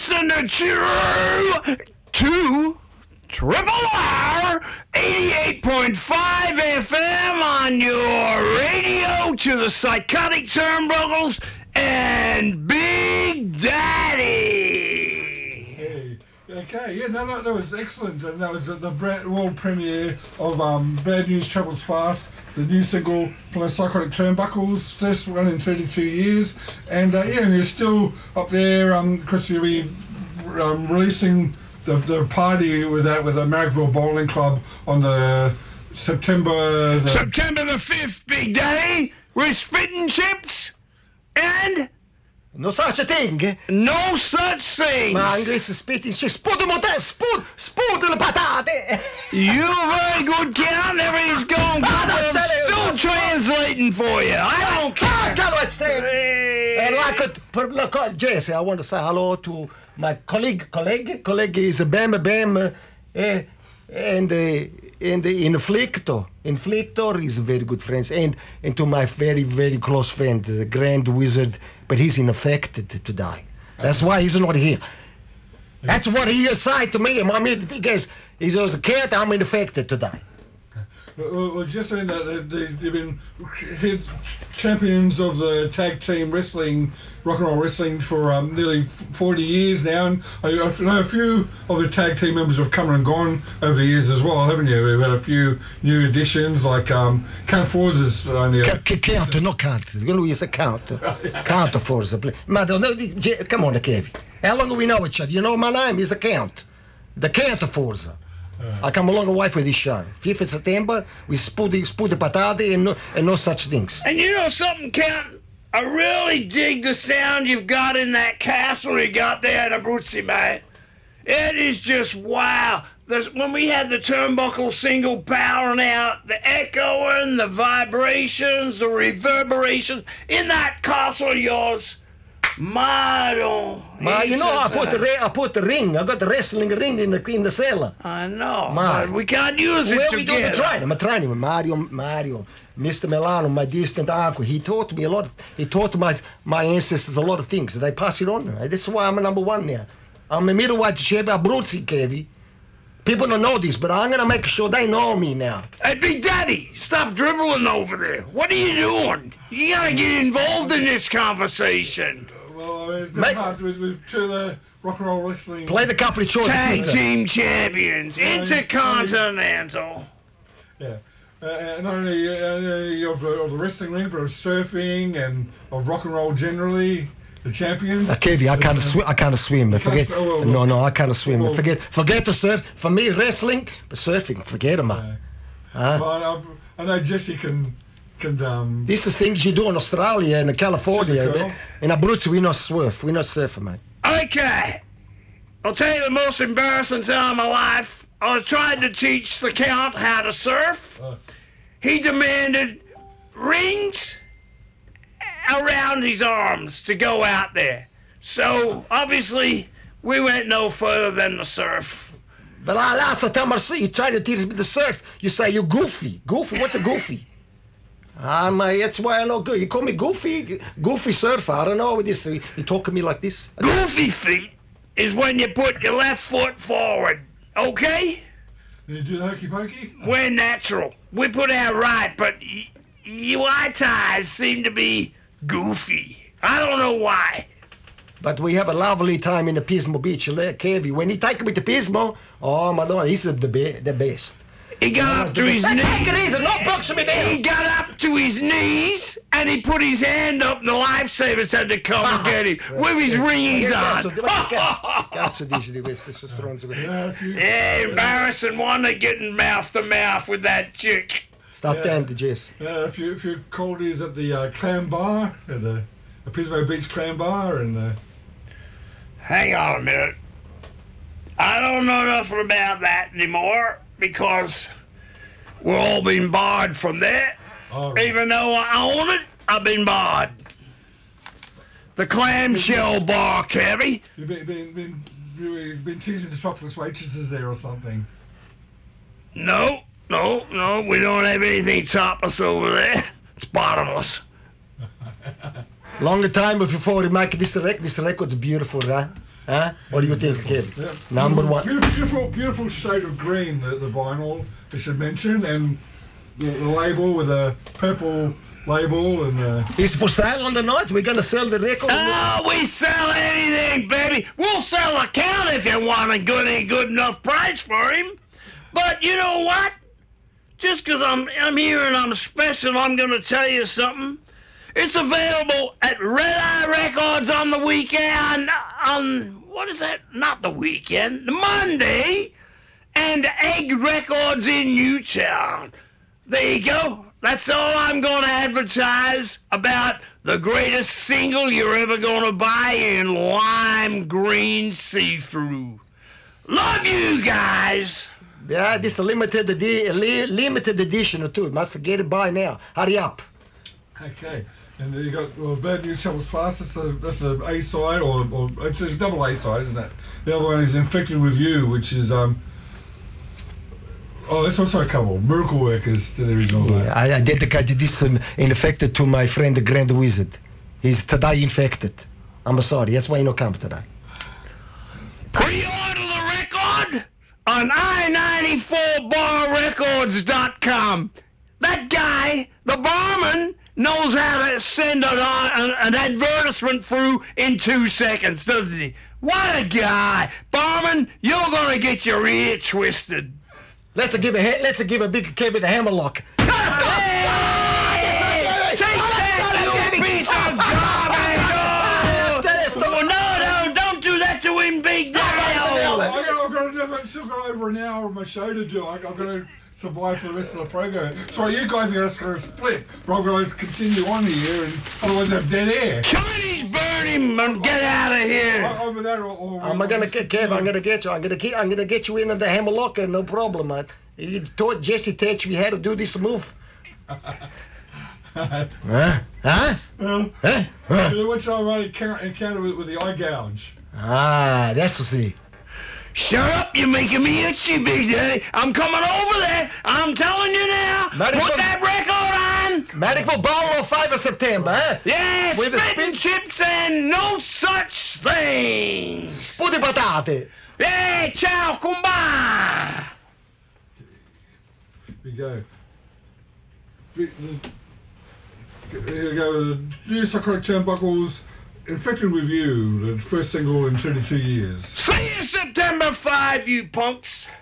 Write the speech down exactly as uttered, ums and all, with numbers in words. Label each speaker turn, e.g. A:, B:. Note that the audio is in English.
A: listening to True to Triple R eighty-eight point five F M on your radio to the Psychotic Turnbuckles and Big Daddy.
B: Hey, okay, yeah, no, no, that was excellent. And that was the brand, world premiere of um, Bad News Travels Fast, the new single from the Psychotic Turnbuckles, first one in thirty-two years. And uh, yeah, and you're still up there, um, Chris, you'll be um, releasing the, the party with that with the Marrickville Bowling Club on the September the
A: September the fifth, Big Daddy, with Spitting Chips and
C: No such a thing.
A: no such things.
C: Ma inglese spitting chips. Spudono te, spud, spud le patate.
A: You very good, Count. Everything's going good.
C: that's
A: I'm
C: it.
A: still translating for you. I don't care.
C: Hello, it's And like it, look, Jesse, I want to say hello to my colleague, colleague, colleague is Bam Bam, uh, and uh, and Inflictor. Inflictor is very good friends, and and to my very very close friend, the Grand Wizard, but he's infected to die. That's why he's not here. That's what he said to me. I mean, because he's a cat, I'm infected to die.
B: Well, well, just saying that they, they, they've been head champions of the tag team wrestling, rock and roll wrestling, for um, nearly forty years now. And I, I know a few of the tag team members have come and gone over the years as well, haven't you? We've had a few new additions, like um, Count Forza's only. A,
C: C- count, no count. Lui is a count. Count Forza. Ma no, come on, Kevin. How long do we know each other? You know my name is a count. The Count Forza. I come a long way for this show. fifth of September, we spud the, spud the patate and no, and no such things.
A: And you know something, Count? I really dig the sound you've got in that castle you got there in Abruzzi, man. It is just wow. There's, when we had the turnbuckle single powering out, the echoing, the vibrations, the reverberations in that castle of yours. Mado.
C: Ma you know I put the re- I put the ring. I got the wrestling ring in the in the cellar.
A: I know.
C: Ma.
A: But we can't use it
C: Where
A: together.
C: we do the training? I'm training Mario. Mario, Mister Milano, my distant uncle. He taught me a lot. He taught my my ancestors a lot of things. They pass it on. This is why I'm a number one now. I'm a middleweight champion, Abruzzi, Kevi. People don't know this, but I'm gonna make sure they know me now.
A: Hey, Big Daddy, stop dribbling over there. What are you doing? You gotta get involved in this conversation.
B: well, it's been
C: Mate.
B: hard with, with to the rock and roll wrestling.
C: Play the couple of chores.
A: Tag team champions,
B: Yeah,
A: intercontinental.
B: Yeah. Uh, and not only, uh, only of, the, of the wrestling ring, but of surfing and of rock and roll generally. The champions.
C: Uh, Kevi, I can't swim. I can't swim. I forget.
B: Oh, well, well,
C: no, no, I can't swim.
B: well,
C: forget. Forget the surf. For me, wrestling, but surfing, forget it, man. Huh?
B: Well, I, I know Jesse can can um.
C: This is things you do in Australia and in California.
B: Super cool.
C: In Abruzzi, we not surf. We not surfing, man.
A: Okay. I'll tell you the most embarrassing time of my life. I was trying to teach the Count how to surf.
B: Uh.
A: He demanded rings around his arms to go out there. So, obviously, we went no further than the surf.
C: But I last time I see you try to teach me the surf, you say you're goofy. Goofy? What's a goofy? Ah, my, that's why I know good. You call me goofy? Goofy surfer. I don't know what this. You talk to me like this?
A: Goofy feet is when you put your left foot forward, okay?
B: Did you do the hokey pokey?
A: We're natural. We put our right, but y- you ties seem to be goofy. I don't know why.
C: But we have a lovely time in the Pismo Beach, Kevi. When he take me to Pismo, oh my lord, he's the be- the best.
A: He got up to his
C: Take it
A: knees.
C: easy, no boxing me
A: He
C: down.
A: got up to his knees and he put his hand up and the lifesavers had to come and get him with his ringies on.
C: Cazzo dici di questo stronzo?
B: Yeah, if you,
A: Yeah, embarrassing one to getting mouth to mouth with that chick.
C: Sta attento, Jess.
B: uh, if you if you called these at the uh, clam bar, at the, the Pismo Beach clam bar, and uh,
A: Hang on a minute. I don't know nothing about that anymore because we're all been barred from there.
B: all right.
A: Even though I own it, I've been barred. The clamshell bar, Kevy.
B: You've been been been, you've been teasing the topless waitresses there or something.
A: No, no, no, we don't have anything topless over there. It's bottomless.
C: Longer time before we make this record. This record's beautiful, right? Huh? What do you think, Kev?
B: Yeah.
C: Number one.
B: Beautiful, beautiful, beautiful shade of green, the, the vinyl, I should mention, and the, the label with a purple label and uh,
C: It's for sale on the night. We're gonna sell the record.
A: Oh, we sell anything, baby. We'll sell a count if you want a good ain't good enough price for him. But you know what? Just 'cause I'm I'm here and I'm special, I'm gonna tell you something. It's available at Red Eye Records on the weekend. On what is that? Not the weekend. The Monday, and Egg Records in Newtown. There you go. That's all I'm going to advertise about the greatest single you're ever going to buy in lime green see-through. Love you guys.
C: Yeah, this is a limited edi- li- limited edition too. Must get it by now. Hurry up.
B: okay. And then you got well, Bad News Travels Fast. That's the that's the A side, or, or it's a double A side, isn't it? The other one is Infected with You, which is um. Oh, that's also a couple. Miracle Workers to the original.
C: Yeah, I, I dedicated this um, infected to my friend the Grand Wizard. He's today infected. I'm sorry. That's why he no come today.
A: Pre-order the record on i ninety-four bar records dot com. That guy, the barman, knows how to send an, an, an advertisement through in two seconds, doesn't he? What a guy. Barman, you're going to get your ear twisted.
C: Let's give a he- let's give a big Kevin a hammerlock.
A: Hey! Take that, you piece of garbage! Oh, no, no, don't do that to him, Big Daddy!
B: I've got, I've got, I've still got over an hour of my show to do. I, I've got to survive for the rest of the program. Sorry, you guys are going to split, but I'm going to continue on here, and otherwise I have dead air.
A: Chinese burn him and get out of here!
B: Over that, or, or
C: I'm gonna get Kev. I'm gonna get you. I'm gonna keep, I'm gonna get you in the hammerlock, and no problem, man. He taught Jesse teach me how to do this move. huh? Huh?
B: Well,
C: Huh?
B: uh, which I already encounter encounter with, with the eye gouge.
C: Ah, that's what see.
A: Shut up, you're making me itchy, Big Daddy. I'm coming over there. I'm telling you now.
C: Not
A: Put
C: even-
A: that record on.
C: Medical ball on five of September, huh?
A: Yes,
C: With the
A: spitting chips and no such things.
C: Sputi patate.
A: Hey, ciao, kumba.
B: Here we go. The, the, here we go. The new Psychotic Turnbuckles, Infected with You, the first single in thirty-two years.
A: See you September fifth, you punks.